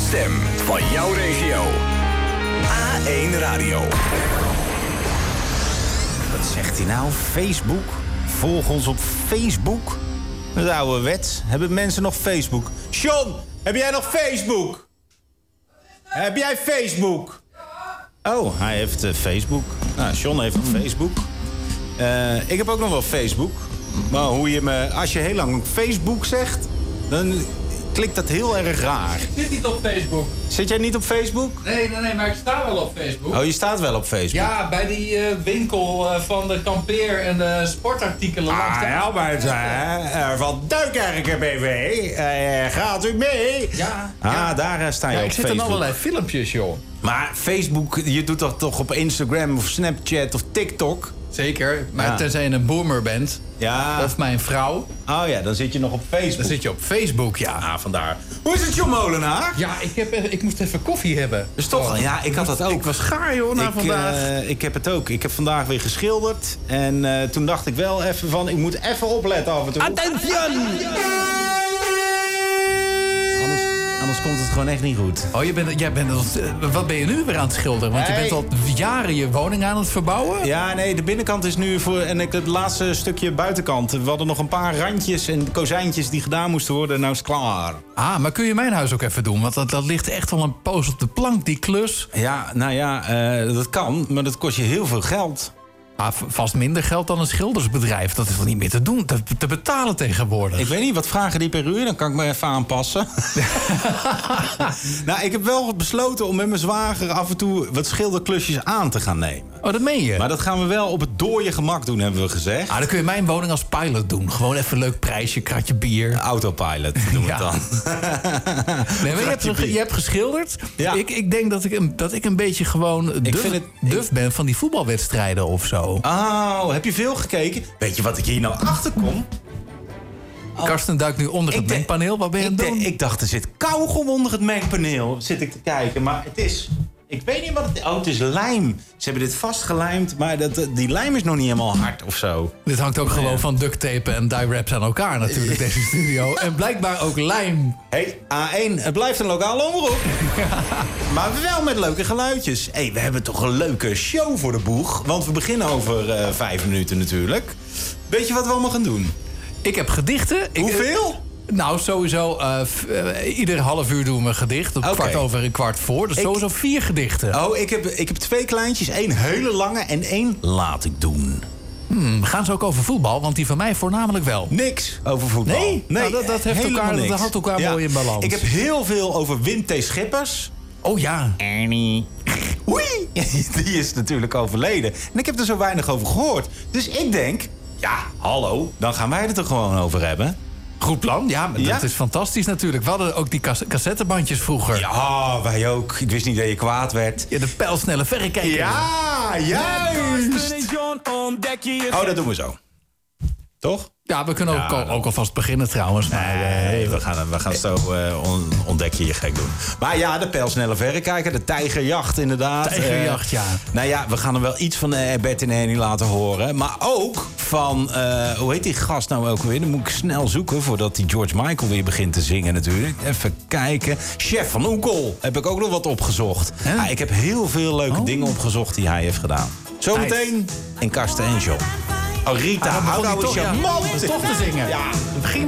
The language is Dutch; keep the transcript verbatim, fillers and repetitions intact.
stem van jouw regio. A één Radio. Wat zegt hij nou? Facebook? Volg ons op Facebook? Dat is ouderwets. Hebben mensen nog Facebook? John, heb jij nog Facebook? Heb jij Facebook? Oh, hij heeft uh, Facebook. Nou, John heeft nog Facebook. Uh, ik heb ook nog wel Facebook. Maar hoe je me... Als je heel lang Facebook zegt, dan klinkt dat heel erg raar. Ik zit niet op Facebook. Zit jij niet op Facebook? Nee, nee, nee, maar ik sta wel op Facebook. Oh, je staat wel op Facebook? Ja, bij die uh, winkel uh, van de kampeer en de sportartikelen. Ah, ja, maar het uh, van Duinkerken B V. Uh, gaat u mee? Ja. Ah, ja. daar uh, sta je ja, op ik zit Facebook. in allerlei filmpjes, joh. Maar Facebook, je doet dat toch op Instagram of Snapchat of TikTok? Zeker, maar Ja. tenzij je een boomer bent, Ja. of mijn vrouw, Oh ja, dan zit je nog op Facebook. dan zit je op Facebook, ja. Ah, vandaar. Hoe is het, John Molenaar? Ja, ik, heb, even- ik moest even koffie hebben. Dus toch, Oh. ja, ik had dat ook. Ik was gaar, joh, na ik, vandaag. uh, ik heb het ook. Ik heb vandaag weer geschilderd. En uh, toen dacht ik wel even van, ik moet even opletten af en toe. Attention! Anders, anders komt het gewoon echt niet goed. Oh, je bent, jij bent, uh, wat ben je nu weer aan het schilderen? Want je Hey. bent al jaren je woning aan het verbouwen. Ja, nee, de binnenkant is nu voor... En ik, het laatste stukje buitenkant. We hadden nog een paar randjes en kozijntjes die gedaan moesten worden. Nou is het klaar. Ah, maar kun je mijn huis ook even doen? Want dat, dat ligt echt wel een poos op de plank, die klus. Ja, nou ja, uh, dat kan. Maar dat kost je heel veel geld. Ah, v- vast minder geld dan een schildersbedrijf. Dat is wel niet meer te doen, te, te betalen tegenwoordig. Ik weet niet, wat vragen die per uur? Dan kan ik me even aanpassen. Nou, ik heb wel besloten om met mijn zwager af en toe wat schilderklusjes aan te gaan nemen. Oh, dat meen je? Maar dat gaan we wel op het dooie gemak doen, hebben we gezegd. Ah, dan kun je mijn woning als pilot doen. Gewoon even een leuk prijsje, kratje bier. Autopilot doen we Ja. het dan. Nee, maar je, hebt, Kratje bier. je hebt geschilderd. Ja. Ik, ik denk dat ik, een, dat ik een beetje gewoon duf, vind het- duf ben van die voetbalwedstrijden of zo. Oh, heb je veel gekeken? Weet je wat ik hier nou achter kom? Karsten duikt nu onder het Ik denk- mengpaneel. Wat ben je aan Ik, het de- doen? ik dacht, er zit kauwgom onder het mengpaneel. Zit ik te kijken, maar het is... Ik weet niet wat het is. Oh, het is lijm. Ze hebben dit vastgelijmd, maar dat, die lijm is nog niet helemaal hard of zo. Dit hangt ook gewoon van ducttape en die wraps aan elkaar natuurlijk, deze studio. En blijkbaar ook lijm. Hé, hey, A één, het blijft een lokale omroep. Maar wel met leuke geluidjes. Hé, hey, we hebben toch een leuke show voor de boeg. Want we beginnen over uh, vijf minuten natuurlijk. Weet je wat we allemaal gaan doen? Ik heb gedichten. Ik, Hoeveel? Nou, sowieso, uh, f- uh, ieder half uur doen we een gedicht. Op Oké. kwart over en kwart voor. Dus Ik- sowieso vier gedichten. Oh, ik heb, ik heb twee kleintjes. één hele lange en één laat ik doen. Hmm, gaan ze ook over voetbal? Want die van mij voornamelijk wel. Niks over voetbal. Nee? Nou, dat- dat heeft helemaal elkaar- dat niks. houdt elkaar mooi in balans. Ik heb heel veel over Wim T. Schippers. Oh ja. Ernie. Oei, die is natuurlijk overleden. En ik heb er zo weinig over gehoord. Dus ik denk, ja, hallo, dan gaan wij het er gewoon over hebben. Goed plan. Ja, maar Ja? dat is fantastisch natuurlijk. We hadden ook die cas- cassettebandjes vroeger. Ja, wij ook. Ik wist niet dat je kwaad werd. Ja, de pijlsnelle verrekijker. Ja, juist. Oh, dat doen we zo. Toch? Ja, we kunnen ook, Ja, al, ook alvast beginnen trouwens. Maar, Nee, eh, we gaan, we gaan zo uh, on, ontdek je je gek doen. Maar ja, de pijlsnelle verrekijker, de tijgerjacht inderdaad. Tijgerjacht, Eh, ja. Nou ja, we gaan er wel iets van uh, Bert en Ernie laten horen. Maar ook van, uh, hoe heet die gast nou ook weer? Dan moet ik snel zoeken voordat die George Michael weer begint te zingen natuurlijk. Even kijken. Chef van Oekel heb ik ook nog wat opgezocht. Huh? Ah, ik heb heel veel leuke Oh. dingen opgezocht die hij heeft gedaan. Zometeen in Karsten en John. Oh, Rita, Ah, dan begon hou hij nou eens toch, je ja, mond. toch te zingen. Ja. Het ging